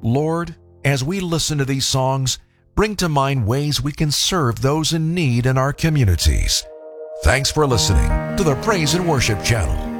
Lord, as we listen to these songs, bring to mind ways we can serve those in need in our communities. Thanks for listening to the Praise and Worship Channel.